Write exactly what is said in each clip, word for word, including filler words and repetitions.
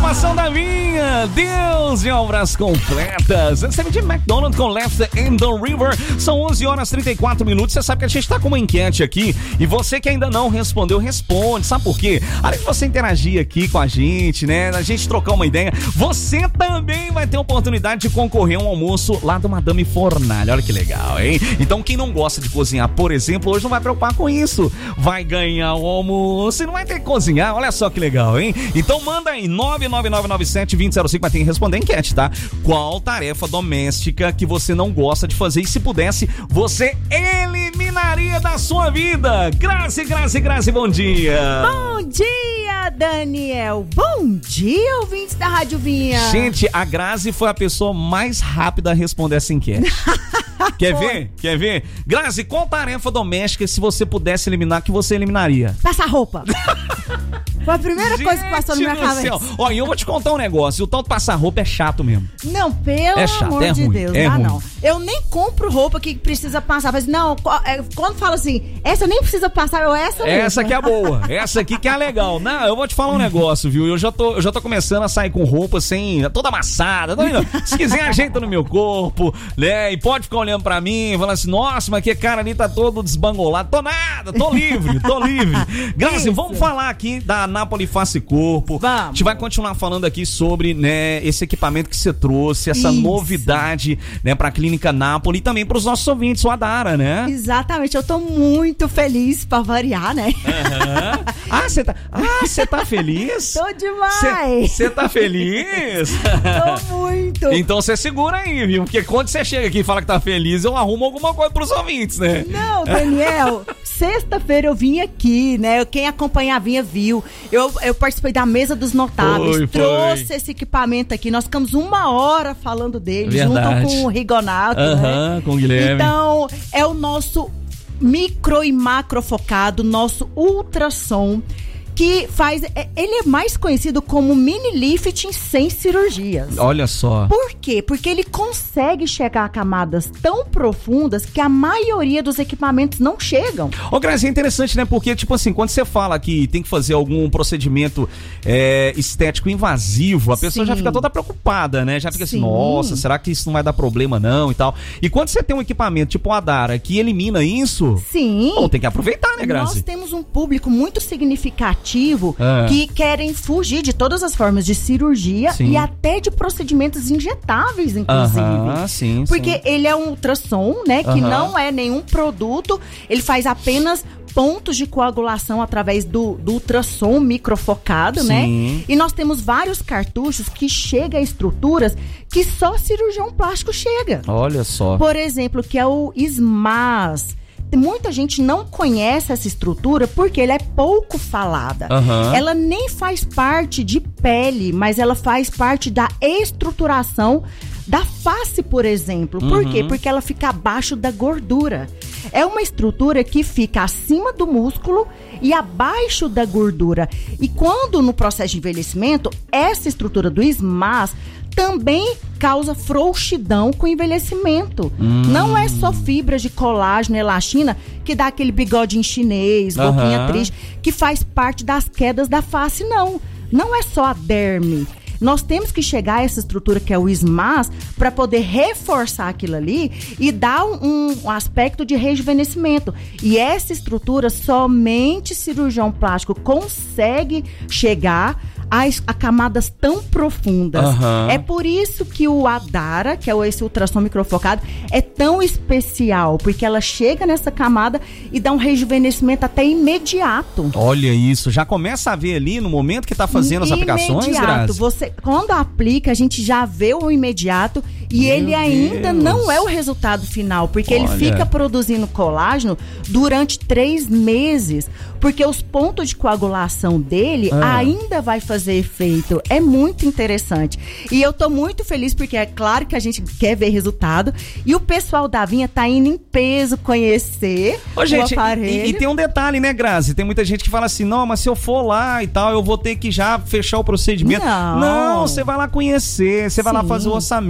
programação da minha Deus de obras completas. Recebe de McDonald's com Left in the River. São onze horas e trinta e quatro minutos. Você sabe que a gente tá com uma enquete aqui. E você que ainda não respondeu, responde. Sabe por quê? Além de você interagir aqui com a gente, né? A gente trocar uma ideia, você também vai ter a oportunidade de concorrer a um almoço lá do Madame Fornalha. Olha que legal, hein? Então quem não gosta de cozinhar, por exemplo, hoje não vai preocupar com isso. Vai ganhar o almoço e não vai ter que cozinhar. Olha só que legal, hein? Então manda aí nove nove nove nove sete dois zero zero cinco, mas tem que responder a enquete, tá? Qual tarefa doméstica que você não gosta de fazer e se pudesse, você eliminaria da sua vida? Grazi, Grazi, Grazi, bom dia! Bom dia, Daniel! Bom dia, ouvintes da Rádio Vinha! Gente, a Grazi foi a pessoa mais rápida a responder essa enquete. Quer ver? Quer ver? Grazi, qual tarefa doméstica, se você pudesse eliminar, que você eliminaria? Passar roupa. Foi a primeira Gente coisa que passou na minha cabeça. Ó, e eu vou te contar um negócio. O tal de passar roupa é chato mesmo. Não, pelo é chato, amor é de ruim, Deus. É ah, ruim. não. Eu nem compro roupa que precisa passar. Mas não, quando fala assim, essa nem precisa passar, eu essa mesmo. Essa que é boa. Essa aqui que é legal. Não, eu vou te falar um negócio, viu? Eu já tô, eu já tô começando a sair com roupa sem, toda amassada. Tô indo, se quiser, ajeita no meu corpo, né? E pode ficar olhando pra mim, falando assim, nossa, mas que cara ali tá todo desbangolado. Tô nada, tô livre, tô livre. Grazi, vamos falar aqui da Napoli Face Corpo. Vamos. A gente vai continuar falando aqui sobre, né, esse equipamento que você trouxe, essa Isso. novidade, né, pra Clínica Napoli e também pros nossos ouvintes, o Adara, né? Exatamente, eu tô muito feliz pra variar, né? Uhum. Ah, você tá, ah, você tá feliz? Tô demais! Você tá feliz? Tô muito! Então você segura aí, viu? Porque quando você chega aqui e fala que tá feliz, eu arrumo alguma coisa pros ouvintes, né? Não, Daniel, sexta-feira eu vim aqui, né? Quem acompanha a Vinha viu. Eu, eu participei da mesa dos notáveis, foi, trouxe foi. esse equipamento aqui. Nós ficamos uma hora falando dele, Verdade. junto com o Rigonato, Aham, né? com o Guilherme. Então, é o nosso micro e macro focado, nosso ultrassom, que faz, ele é mais conhecido como mini lifting sem cirurgias. Olha só. Por quê? Porque ele consegue chegar a camadas tão profundas que a maioria dos equipamentos não chegam. Ô, Grazi, é interessante, né? Porque, tipo assim, quando você fala que tem que fazer algum procedimento é, estético invasivo, a pessoa Sim. já fica toda preocupada, né? Já fica Sim. assim, nossa, será que isso não vai dar problema não e tal? E quando você tem um equipamento tipo o Adara que elimina isso, Sim. bom, tem que aproveitar, né, Grazi? Nós temos um público muito significativo Ah. que querem fugir de todas as formas de cirurgia Sim. e até de procedimentos injetáveis, inclusive. Aham, sim, Porque sim. ele é um ultrassom, né? Que Aham. não é nenhum produto, ele faz apenas pontos de coagulação através do, do ultrassom microfocado, Sim. né? E nós temos vários cartuchos que chegam a estruturas que só cirurgião plástico chega. Olha só. Por exemplo, que é o S M A S. Muita gente não conhece essa estrutura porque ela é pouco falada. Aham. Ela nem faz parte de pele, mas ela faz parte da estruturação da face, por exemplo. Por Uhum. quê? Porque ela fica abaixo da gordura. É uma estrutura que fica acima do músculo e abaixo da gordura. E quando no processo de envelhecimento, essa estrutura do S M A S também causa frouxidão com o envelhecimento. Hum. Não é só fibras de colágeno, elastina, que dá aquele bigodinho chinês, boquinha Aham. triste, que faz parte das quedas da face, não. Não é só a derme. Nós temos que chegar a essa estrutura que é o S M A S para poder reforçar aquilo ali e dar um, um aspecto de rejuvenescimento. E essa estrutura somente cirurgião plástico consegue chegar a, a camadas tão profundas. Aham. É por isso que o Adara, que é esse ultrassom microfocado, é tão especial, porque ela chega nessa camada e dá um rejuvenescimento até imediato. Olha isso, já começa a ver ali no momento que tá fazendo as aplicações, Imediato. Grazi? Você, quando aplica, a gente já vê o imediato e Meu ele ainda Deus. não é o resultado final, porque Olha. ele fica produzindo colágeno durante três meses, porque os pontos de coagulação dele Ah. ainda vai fazer efeito. É muito interessante. E eu tô muito feliz porque é claro que a gente quer ver resultado e o pessoal da Vinha tá indo em peso conhecer Ô, gente, o aparelho. e, e tem um detalhe, né, Grazi? Tem muita gente que fala assim, não, mas se eu for lá e tal, eu vou ter que já fechar o procedimento. Não. Não, você vai lá conhecer, você vai lá Sim. fazer o orçamento, você vai fazer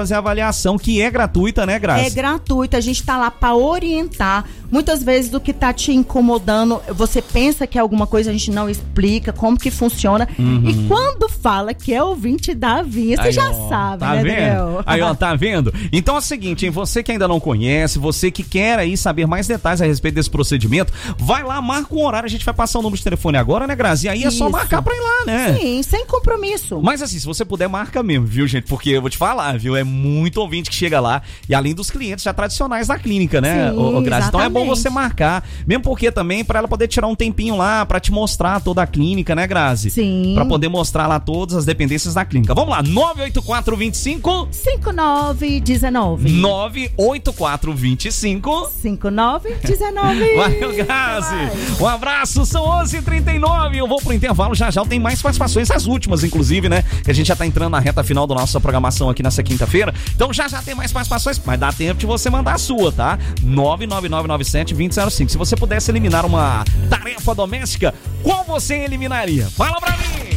fazer a avaliação, que é gratuita, né, Grazi? É gratuita, a gente tá lá para orientar. Muitas vezes o que tá te incomodando, você pensa que é alguma coisa, a gente não explica como que funciona. Uhum. E quando fala que é ouvinte da Vinha, você aí, já ó, sabe, tá né, vendo? Daniel? Aí, ó, tá vendo? Então é o seguinte, hein? Você que ainda não conhece, você que quer aí saber mais detalhes a respeito desse procedimento, vai lá, marca um horário, a gente vai passar o número de telefone agora, né, Grazi? Aí é Isso. só marcar pra ir lá, né? Sim, sem compromisso. Mas assim, se você puder, marca mesmo, viu, gente? Porque eu vou te falar, viu? É muito ouvinte que chega lá, e além dos clientes já tradicionais da clínica, né, Sim, ô, ô, Grazi? Então é bom você exatamente. marcar, mesmo porque também pra ela poder tirar um tempinho lá, pra te mostrar toda a clínica, né, Grazi? Sim. Pra poder mostrar lá todas as dependências da clínica. Vamos lá, nove oito quatro, dois cinco... cinco nove um nove. nove oito quatro, dois cinco... cinco nove um nove. Valeu, Grazi. Um abraço, são onze e trinta e nove. Eu vou pro intervalo, já já tem mais participações, as últimas, inclusive, né? Que a gente já tá entrando na reta final da nossa programação aqui nessa quinta-feira. Então já já tem mais participações, mas dá tempo de você mandar a sua, tá? nove nove nove nove sete, dois zero zero cinco. Se você pudesse eliminar uma tarefa doméstica, qual você eliminaria? Fala pra mim!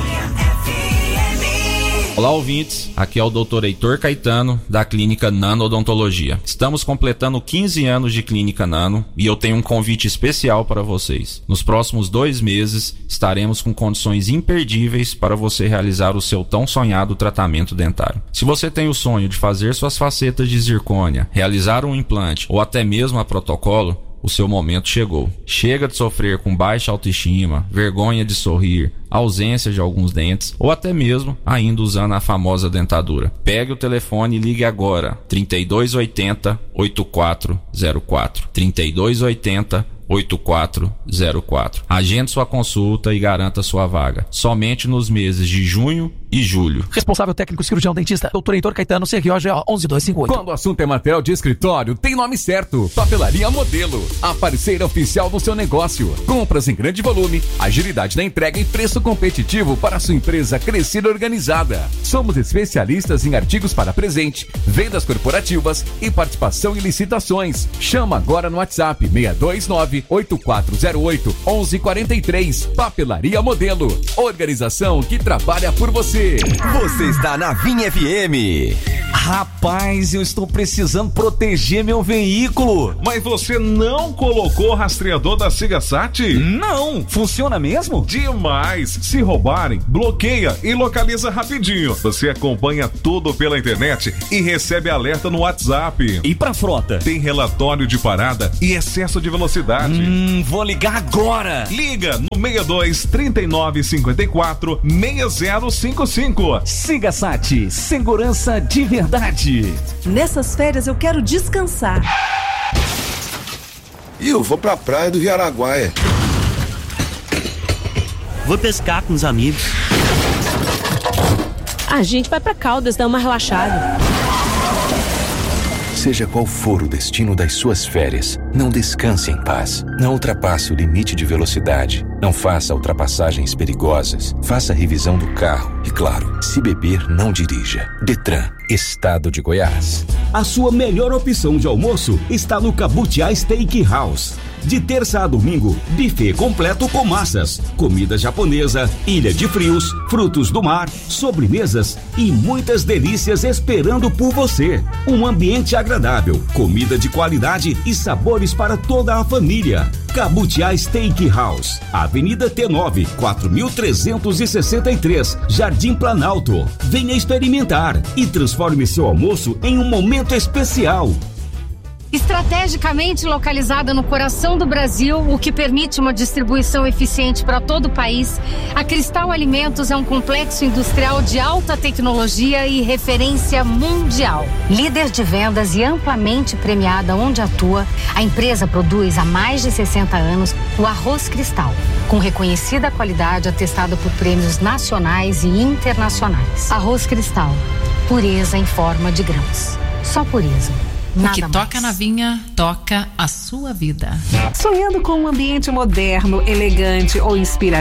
Olá, ouvintes, aqui é o doutor Heitor Caetano, da Clínica Nano Odontologia. Estamos completando quinze anos de Clínica Nano e eu tenho um convite especial para vocês. Nos próximos dois meses, estaremos com condições imperdíveis para você realizar o seu tão sonhado tratamento dentário. Se você tem o sonho de fazer suas facetas de zircônia, realizar um implante ou até mesmo a protocolo, o seu momento chegou. Chega de sofrer com baixa autoestima, vergonha de sorrir, ausência de alguns dentes ou até mesmo ainda usando a famosa dentadura. Pegue o telefone e ligue agora. trinta e dois oitenta, oitenta e quatro zero quatro. trinta e dois oitenta, oitenta e quatro zero quatro. Agende sua consulta e garanta sua vaga. Somente nos meses de junho e julho. Responsável técnico cirurgião dentista, doutor Heitor Caetano, C R O G O um um dois cinco oito. Quando o assunto é material de escritório, tem nome certo. Papelaria Modelo, a parceira oficial do seu negócio. Compras em grande volume, agilidade na entrega e preço competitivo para sua empresa crescer organizada. Somos especialistas em artigos para presente, vendas corporativas e participação em licitações. Chama agora no WhatsApp seis dois nove, oito quatro zero oito, um um quatro três. Papelaria Modelo, organização que trabalha por você. Você está na Vinha F M. Rapaz, eu estou precisando proteger meu veículo. Mas você não colocou o rastreador da Sigasat? Não, funciona mesmo? Demais! Se roubarem, bloqueia e localiza rapidinho. Você acompanha tudo pela internet e recebe alerta no WhatsApp. E pra frota? Tem relatório de parada e excesso de velocidade. Hum, vou ligar agora. Liga no seis dois, trinta e nove, cinquenta e quatro, seis zero cinco cinco. Sigasat, segurança de verdade. Nessas férias eu quero descansar. E eu vou pra praia do Jaraguaia. Vou pescar com os amigos. A gente vai pra Caldas dar uma relaxada. Seja qual for o destino das suas férias, não descanse em paz. Não ultrapasse o limite de velocidade. Não faça ultrapassagens perigosas. Faça a revisão do carro. E claro, se beber, não dirija. Detran, Estado de Goiás. A sua melhor opção de almoço está no Cabutiá Steakhouse. De terça a domingo, buffet completo com massas, comida japonesa, ilha de frios, frutos do mar, sobremesas e muitas delícias esperando por você. Um ambiente agradável, comida de qualidade e sabores para toda a família. Cabutiá Steakhouse, Avenida T nove, quatro mil trezentos e sessenta e três, Jardim Planalto. Venha experimentar e transforme seu almoço em um momento especial. Estrategicamente localizada no coração do Brasil, o que permite uma distribuição eficiente para todo o país, a Cristal Alimentos é um complexo industrial de alta tecnologia e referência mundial. Líder de vendas e amplamente premiada onde atua, a empresa produz há mais de sessenta anos o arroz Cristal, com reconhecida qualidade atestada por prêmios nacionais e internacionais. Arroz Cristal, pureza em forma de grãos. Só pureza. O que Nada toca mais. na vinha, toca a sua vida. Sonhando com um ambiente moderno, elegante ou inspirador?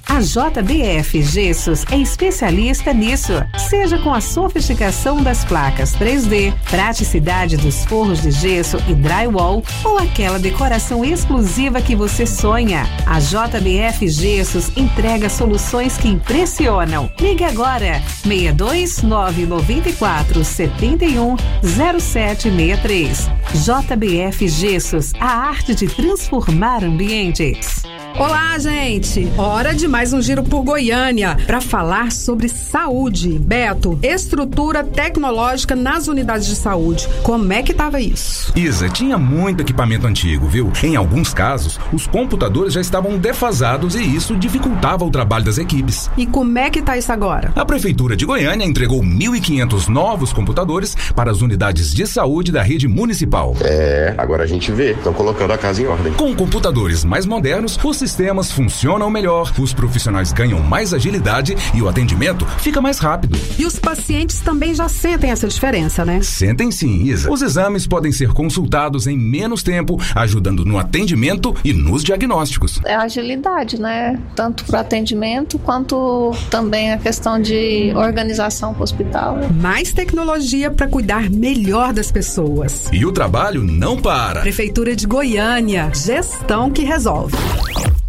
A J B F Gessos é especialista nisso. Seja com a sofisticação das placas três D, praticidade dos forros de gesso e drywall ou aquela decoração exclusiva que você sonha. A J B F Gessos entrega soluções que impressionam. Ligue agora seis dois nove nove quatro sete um zero sete seis três. J B F Gessos, a arte de transformar ambientes. Olá, gente! Hora de mais um Giro por Goiânia para falar sobre saúde. Beto, estrutura tecnológica nas unidades de saúde. Como é que tava isso? Isa, tinha muito equipamento antigo, viu? Em alguns casos, os computadores já estavam defasados e isso dificultava o trabalho das equipes. E como é que tá isso agora? A Prefeitura de Goiânia entregou mil e quinhentos novos computadores para as unidades de saúde da rede municipal. É, agora a gente vê. Estão colocando a casa em ordem. Com computadores mais modernos, os sistemas funcionam melhor, os profissionais ganham mais agilidade e o atendimento fica mais rápido. E os pacientes também já sentem essa diferença, né? Sentem sim, Isa. Os exames podem ser consultados em menos tempo, ajudando no atendimento e nos diagnósticos. É a agilidade, né? Tanto para atendimento quanto também a questão de organização para o hospital. Mais tecnologia para cuidar melhor das pessoas. E o trabalho não para. Prefeitura de Goiânia, gestão que resolve.